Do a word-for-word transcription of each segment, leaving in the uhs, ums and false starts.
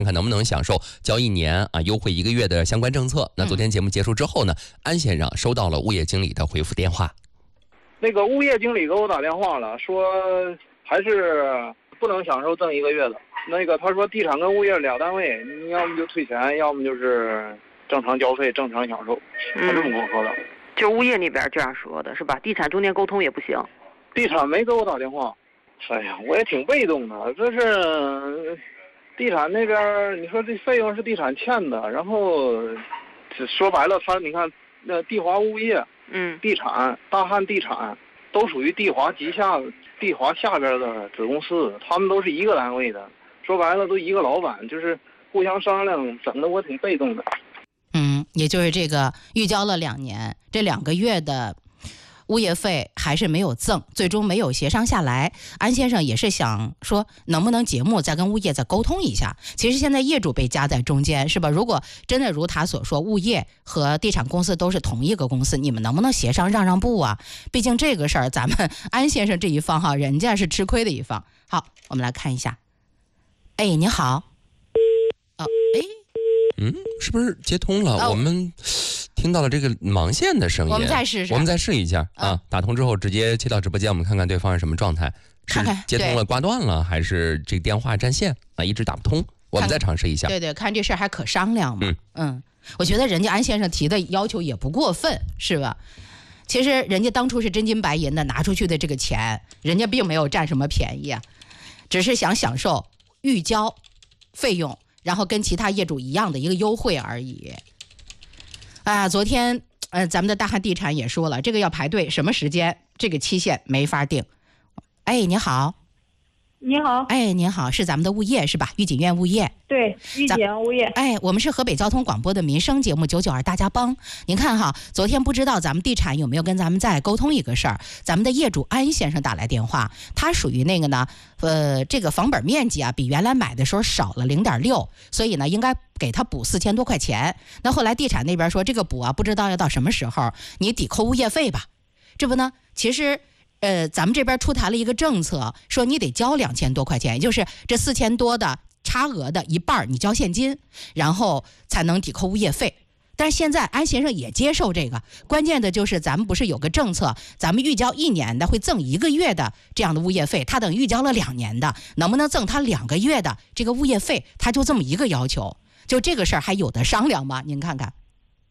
看看能不能享受交一年啊优惠一个月的相关政策。那昨天节目结束之后呢，安先生收到了物业经理的回复电话。 那个物业经理给我打电话了，说还是不能享受挣一个月的。那个他说地产跟物业两单位，你要么就退钱，要么就是正常交费、正常享受。他这么跟我说的。嗯， 就物业那边这样说的是吧？地产中间沟通也不行。 地产没给我打电话。哎呀，我也挺被动的，这是地产那边，你说这费用是地产欠的，然后说白了，他你看那地华物业、 嗯， 地产、大汉地产都属于地华旗下、地华下边的子公司，他们都是一个单位的，说白了都一个老板，就是互相商量，整得我挺被动的。 嗯，也就是这个预交了两年，这两个月的物业费还是没有赠，最终没有协商下来。安先生也是想说，能不能节目再跟物业再沟通一下？其实现在业主被夹在中间，是吧？如果真的如他所说，物业和地产公司都是同一个公司，你们能不能协商让让步啊？毕竟这个事儿，咱们安先生这一方哈，人家是吃亏的一方。好，我们来看一下。哎，你好。哦，哎， 嗯，是不是接通了？哦，我们听到了这个忙线的声音， 我们再试试， 我们再试一下、嗯、啊！打通之后直接切到直播间，我们看看对方是什么状态， 看看是接通了挂断了，还是这个电话占线啊，一直打不通？我们再尝试一下。 对对，看这事儿还可商量吗？ 嗯嗯，我觉得人家安先生提的要求也不过分，是吧？其实人家当初是真金白银的拿出去的这个钱，人家并没有占什么便宜啊，只是想享受预交费用，然后跟其他业主一样的一个优惠而已。啊，昨天呃，咱们的大汉地产也说了，这个要排队，什么时间，这个期限没法定。哎，你好。 你好。 哎，您好，是咱们的物业是吧？御景苑物业。 对，御景物业。 哎，我们是河北交通广播的民生节目九九二大家帮。您看哈，昨天不知道咱们地产有没有跟咱们再沟通一个事儿？咱们的业主安先生打来电话，他属于那个呢，呃，这个房本面积啊，比原来买的时候少了零点六，所以呢，应该给他补四千多块钱。那后来地产那边说这个补啊，不知道要到什么时候，你抵扣物业费吧。这不呢，其实。呃，咱们这边出台了一个政策，说你得交两千多块钱，也就是这四千多的差额的一半你交现金，然后才能抵扣物业费。但是现在安先生也接受这个，关键的就是咱们不是有个政策，咱们预交一年的会赠一个月的这样的物业费，他等于预交了两年的，能不能赠他两个月的这个物业费？他就这么一个要求，就这个事儿还有的商量吗？您看看。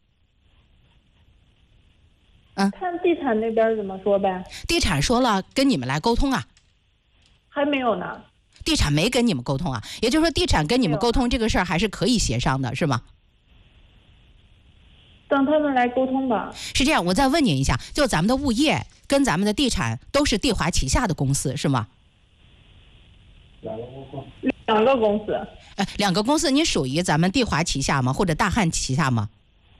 嗯， 看地产那边怎么说呗。 地产说了跟你们来沟通啊。 还没有呢。 地产没跟你们沟通啊，也就是说地产跟你们沟通这个事儿还是可以协商的，是吗？ 等他们来沟通吧。 是这样，我再问您一下，就咱们的物业跟咱们的地产都是地华旗下的公司是吗？ 两个公司。 呃，两个公司，您属于咱们地华旗下吗？或者大汉旗下吗？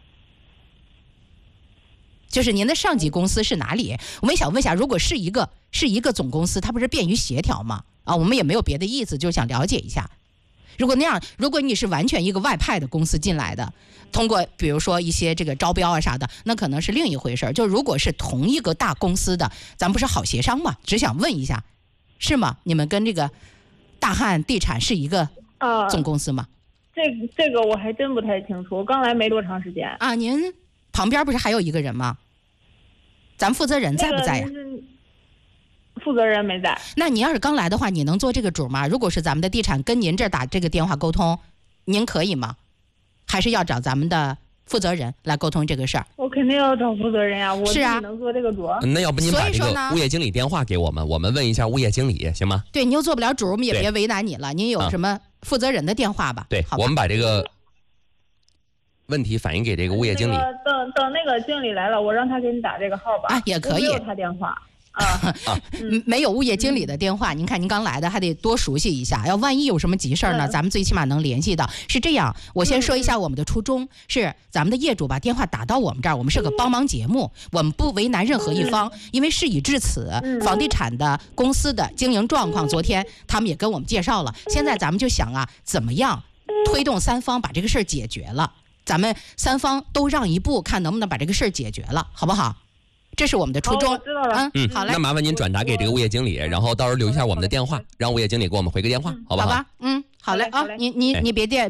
就是您的上级公司是哪里？我们想问一下，如果是一个是一个总公司，它不是便于协调吗？啊，我们也没有别的意思，就是想了解一下。如果那样，如果你是完全一个外派的公司进来的，通过比如说一些这个招标啊啥的，那可能是另一回事。就如果是同一个大公司的，咱不是好协商吗？只想问一下，是吗？你们跟这个大汉地产是一个总公司吗？ 啊、这这个我还真不太清楚，我刚来没多长时间啊。您旁边不是还有一个人吗？咱们负责人在不在呀？ 那个、负责人没在。 那你要是刚来的话，你能做这个主吗？如果是咱们的地产跟您这儿打这个电话沟通，您可以吗？还是要找咱们的负责人来沟通这个事儿？ 我肯定要找负责人呀，我自己能做这个主。 那要不您把这个物业经理电话给我们，我们问一下物业经理，行吗？ 对，您又做不了主，我们也别为难你了。您有什么负责人的电话吧？ 对， 好吧， 我们把这个问题反映给这个物业经理。 那个、等等那个经理来了，我让他给你打这个号吧。 啊，也可以。 我没有他电话。啊啊，嗯，没有物业经理的电话，您看您刚来的，还得多熟悉一下。要万一有什么急事儿呢，咱们最起码能联系到。是这样，我先说一下我们的初衷，是咱们的业主把电话打到我们这儿，我们是个帮忙节目，我们不为难任何一方，因为事已至此，房地产的公司的经营状况，昨天他们也跟我们介绍了。现在咱们就想啊，怎么样推动三方把这个事儿解决了？咱们三方都让一步，看能不能把这个事儿解决了，好不好？这是我们的初衷。 哦、我知道了。 嗯，好嘞。 那麻烦您转达给这个物业经理，然后到时候留下我们的电话，让物业经理给我们回个电话，好不好？ 好吧，嗯， 好嘞啊好嘞， 你你你别电。